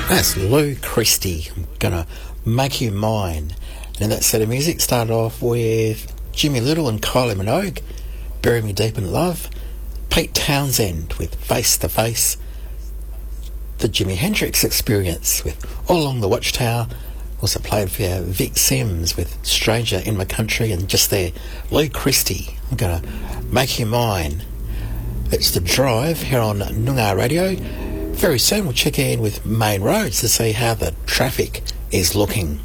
That's Lou Christie. I'm gonna make you mine. And in that set of music, started off with Jimmy Little and Kylie Minogue, Bury Me Deep in Love. Pete Townsend with Face to Face. The Jimi Hendrix Experience with All Along the Watchtower. Also played for Vic Sims with Stranger in My Country. And just there, Lou Christie. I'm gonna make you mine. It's The Drive here on Noongar Radio. Very soon we'll check in with Main Roads to see how the traffic is looking.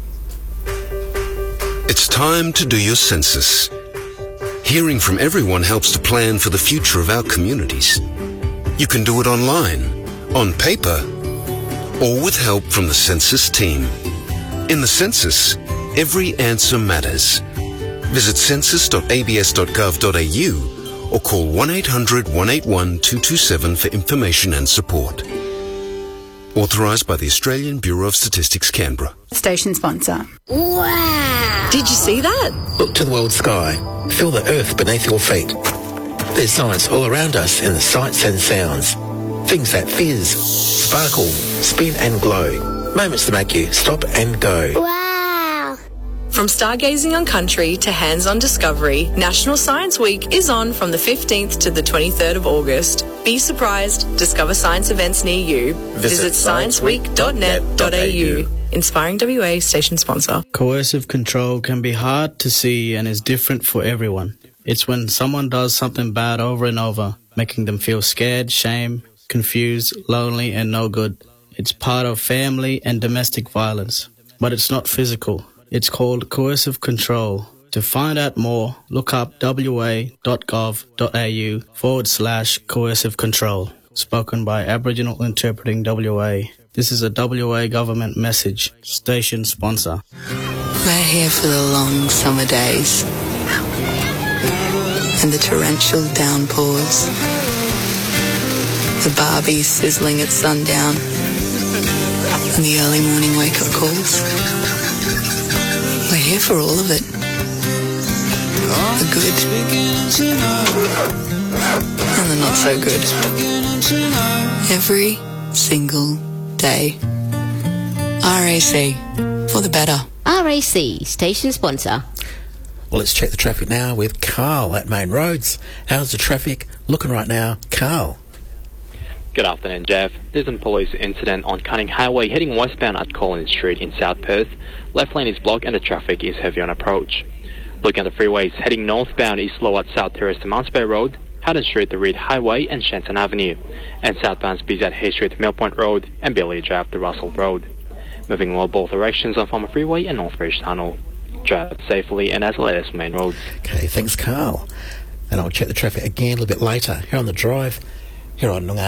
It's time to do your census. Hearing from everyone helps to plan for the future of our communities. You can do it online, on paper, or with help from the census team. In the census, every answer matters. Visit census.abs.gov.au or call 1-800-181-227 for information and support. Authorised by the Australian Bureau of Statistics, Canberra. Station sponsor. Wow! Did you see that? Look to the world sky. Feel the earth beneath your feet. There's science all around us in the sights and sounds. Things that fizz, sparkle, spin and glow. Moments to make you stop and go. Wow! From stargazing on country to hands-on discovery, National Science Week is on from the 15th to the 23rd of August. Be surprised. Discover science events near you. Visit scienceweek.net.au. Inspiring WA station sponsor. Coercive control can be hard to see and is different for everyone. It's when someone does something bad over and over, making them feel scared, shame, confused, lonely and no good. It's part of family and domestic violence, but it's not physical. It's called coercive control. To find out more, look up wa.gov.au/coercive control. Spoken by Aboriginal Interpreting WA. This is a WA government message. Station sponsor. We're here for the long summer days and the torrential downpours, the Barbies sizzling at sundown and the early morning wake-up calls. We're here for all of it. The good and the not so good. Every single day. RAC, for the better. RAC, station sponsor. Well, let's check the traffic now with Carl at Main Roads. How's the traffic looking right now, Carl? Good afternoon, Jeff. There's a police incident on Cunning Highway heading westbound at Collins Street in South Perth. Left lane is blocked and the traffic is heavy on approach. Looking at the freeways, heading northbound is slow at South Terrace to Mounts Bay Road, Haddon Street to Reed Highway and Shenton Avenue, and southbound speeds at Hay Street to Millpoint Road and Billy Drive to Russell Road. Moving along both directions on Farmer Freeway and Northbridge Tunnel. Drive safely and as the latest Main Roads. Okay, thanks, Carl. And I'll check the traffic again a little bit later here on The Drive, here on Noongar.